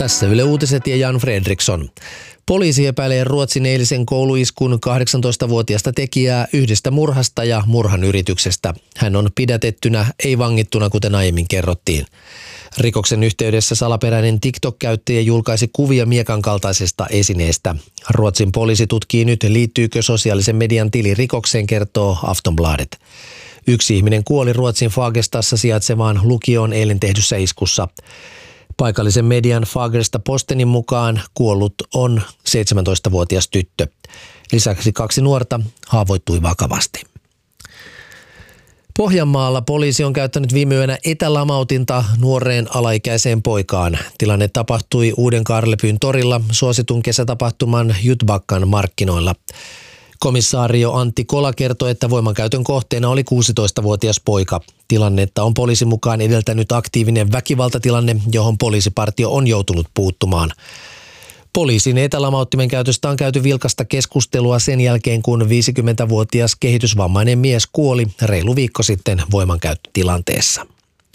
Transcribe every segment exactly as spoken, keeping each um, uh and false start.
Tässä Yle Uutiset ja Jan Fredriksson. Poliisi epäilee Ruotsin eilisen kouluiskun kahdeksantoistavuotiaasta tekijää yhdestä murhasta ja murhan yrityksestä. Hän on pidätettynä, ei vangittuna, kuten aiemmin kerrottiin. Rikoksen yhteydessä salaperäinen TikTok-käyttäjä julkaisi kuvia miekan kaltaisesta esineestä. Ruotsin poliisi tutkii nyt, liittyykö sosiaalisen median tili rikokseen, kertoo Aftonbladet. Yksi ihminen kuoli Ruotsin Fagerstassa sijaitsevaan lukioon eilen tehdyssä iskussa. Paikallisen median Fagersta Postenin mukaan kuollut on seitsemäntoistavuotias tyttö. Lisäksi kaksi nuorta haavoittui vakavasti. Pohjanmaalla poliisi on käyttänyt viime yönä etälamautinta nuoreen alaikäiseen poikaan. Tilanne tapahtui Uuden Kaarlepyyn torilla suositun kesätapahtuman Jutbakkan markkinoilla. Komissaario Antti Kola kertoi, että voimankäytön kohteena oli kuusitoistavuotias poika. Tilannetta on poliisin mukaan edeltänyt aktiivinen väkivaltatilanne, johon poliisipartio on joutunut puuttumaan. Poliisin etälamauttimen käytöstä on käyty vilkasta keskustelua sen jälkeen, kun viisikymmentävuotias kehitysvammainen mies kuoli reilu viikko sitten voimankäyttötilanteessa.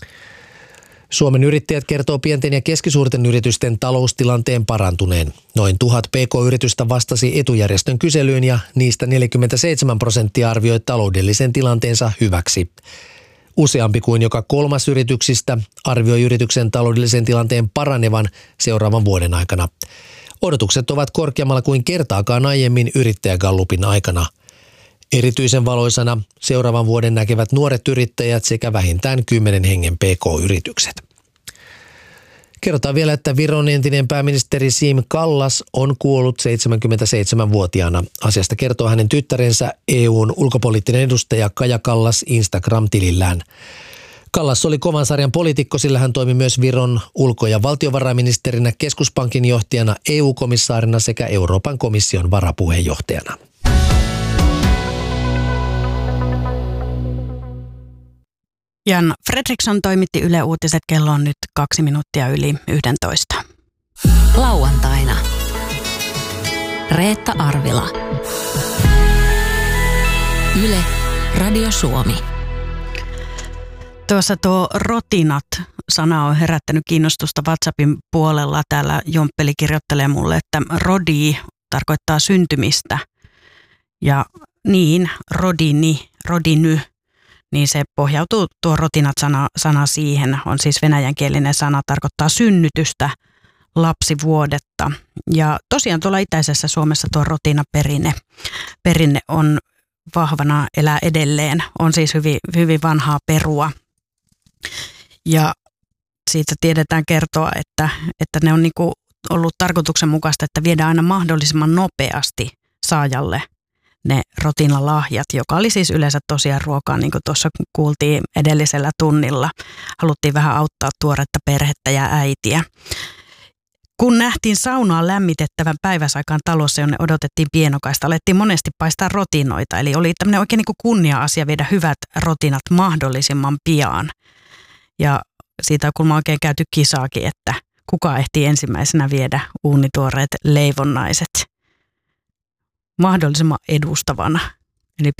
Suomen Yrittäjät kertoo pienten ja keskisuurten yritysten taloustilanteen parantuneen. Noin tuhat pk-yritystä vastasi etujärjestön kyselyyn ja niistä neljäkymmentäseitsemän prosenttia arvioi taloudellisen tilanteensa hyväksi. Useampi kuin joka kolmas yrityksistä arvioi yrityksen taloudellisen tilanteen paranevan seuraavan vuoden aikana. Odotukset ovat korkeammalla kuin kertaakaan aiemmin yrittäjägallupin aikana. Erityisen valoisana seuraavan vuoden näkevät nuoret yrittäjät sekä vähintään kymmenen hengen pk-yritykset. Kerrotaan vielä, että Viron entinen pääministeri Siim Kallas on kuollut seitsemänkymmentäseitsemänvuotiaana. Asiasta kertoo hänen tyttärensä E U:n ulkopoliittinen edustaja Kaja Kallas Instagram-tilillään. Kallas oli kovan sarjan poliitikko, sillä hän toimi myös Viron ulko- ja valtiovarainministerinä, keskuspankin johtajana, E U-komissaarina sekä Euroopan komission varapuheenjohtajana. Jan Fredriksson toimitti Yle Uutiset, kello on nyt kaksi minuuttia yli yhdentoista. Lauantaina. Reetta Arvila. Yle Radio Suomi. Tuossa tuo rotinat-sana on herättänyt kiinnostusta WhatsAppin puolella. Täällä Jomppeli kirjoittelee mulle, että rodi tarkoittaa syntymistä. Ja niin, rodini, rodiny. Niin se pohjautuu tuo rotinat-sana sana siihen, on siis venäjänkielinen sana, tarkoittaa synnytystä, lapsivuodetta. Ja tosiaan tuolla itäisessä Suomessa tuo rotinaperinne perinne on vahvana, elää edelleen, on siis hyvin, hyvin vanhaa perua. Ja siitä tiedetään kertoa, että, että ne on niinku ollut tarkoituksenmukaista, että viedään aina mahdollisimman nopeasti saajalle ne rotinalahjat, joka oli siis yleensä tosiaan ruokaa, niin kuin tuossa kuultiin edellisellä tunnilla. Haluttiin vähän auttaa tuoretta perhettä ja äitiä. Kun nähtiin saunaa lämmitettävän päiväsaikaan talossa, jonne odotettiin pienokaista, alettiin monesti paistaa rotinoita. Eli oli tämmöinen oikein niin kuin kunnia-asia viedä hyvät rotinat mahdollisimman pian. Ja siitä on kuulemma oikein käyty kisaakin, että kuka ehtii ensimmäisenä viedä uunituoreet leivonnaiset mahdollisimman edustavana